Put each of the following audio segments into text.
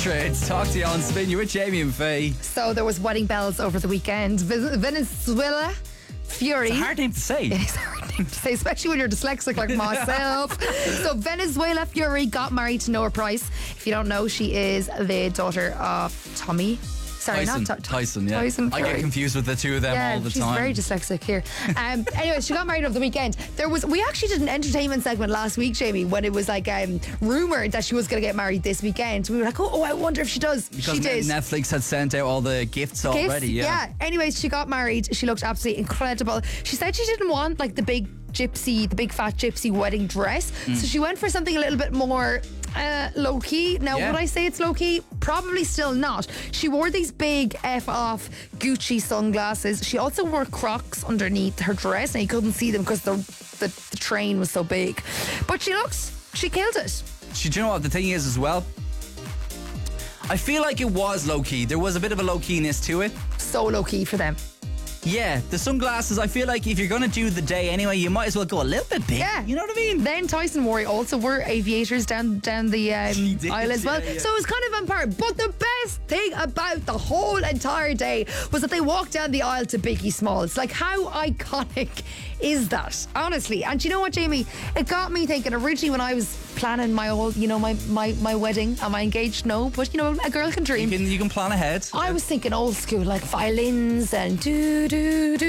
Sinatra. It's Talk to You on Spin. You're with Jamie and Faye. So there was wedding bells over the weekend. Venezuela Fury. It's a hard name to say. It is a hard name to say, especially when you're dyslexic like myself. So Venezuela Fury got married to Noah Price. If you don't know, she is the daughter of Tommy. Sorry, Tyson, yeah. Tyson I get confused with the two of them all the she's time. very dyslexic here. Anyway, she got married over the weekend. We actually did an entertainment segment last week, Jamie, when it was like rumoured that she was going to get married this weekend. We were like, oh, I wonder if she does. Because she did. Netflix had sent out all the gifts already. Yeah. Anyways, she got married. She looked absolutely incredible. She said she didn't want like the big fat gypsy wedding dress. So she went for something a little bit more low key. Now, would I say it's low key? Probably still not. She wore these big F off Gucci sunglasses. She also wore Crocs underneath her dress, and you couldn't see them because the train was so big. But she killed it. Do you know what the thing is as well? I feel like it was low key. There was a bit of a low keyness to it. So low key for them. Yeah, the sunglasses, I feel like if you're going to do the day anyway, you might as well go a little bit big. Yeah. You know what I mean? Then Tyson also wore aviators down the aisle as well. Yeah. So it was kind of on par. But the best thing about the whole entire day was that they walked down the aisle to Biggie Smalls. Like, how iconic is that? Honestly. And you know what, Jamie? It got me thinking originally when I was planning my whole, my wedding. Am I engaged? No. But, a girl can dream. You can plan ahead. I was thinking old school, like violins and do.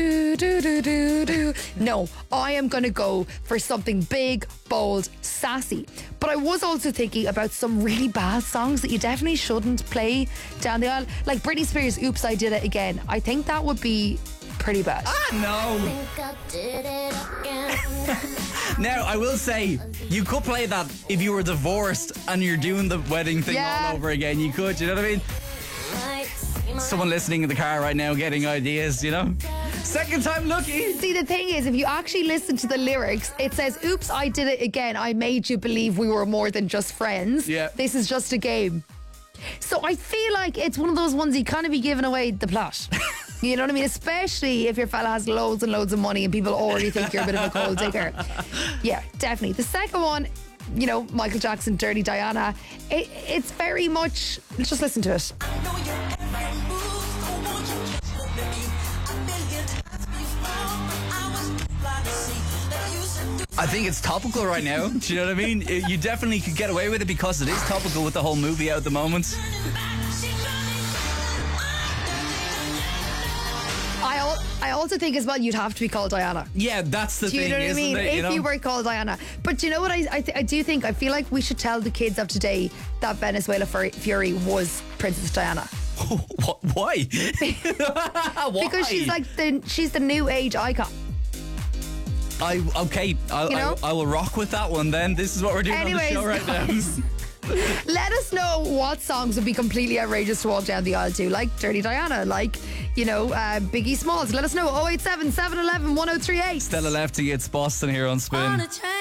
No, I am going to go for something big, bold, sassy. But I was also thinking about some really bad songs that you definitely shouldn't play down the aisle. Like Britney Spears' Oops, I Did It Again. I think that would be pretty bad. No. Now, I will say, you could play that if you were divorced and you're doing the wedding thing all over again. You could, you know what I mean? Someone listening in the car right now getting ideas, Second time lucky. See, the thing is, if you actually listen to the lyrics, it says, oops, I did it again. I made you believe we were more than just friends. Yeah. This is just a game. So I feel like it's one of those ones you kind of be giving away the plot. You know what I mean? Especially if your fella has loads and loads of money and people already think you're a bit of a gold digger. Yeah, definitely. The second one, Michael Jackson, Dirty Diana. It's very much, let's just listen to it. I think it's topical right now. Do you know what I mean? You definitely could get away with it because it is topical with the whole movie out at the moment. I also think as well you'd have to be called Diana. Yeah, that's the thing, you know what isn't I mean? it? If you were called Diana. But you know what I do think? I feel like we should tell the kids of today that Venezuela Fury was Princess Diana. Why? Why? Because she's the new age icon. I will rock with that one then. This is what we're doing on the show right now. Let us know what songs would be completely outrageous to walk down the aisle to, like Dirty Diana, like, Biggie Smalls. Let us know. 087 711 1038. Stella Lefty, it's Boston here on Spin.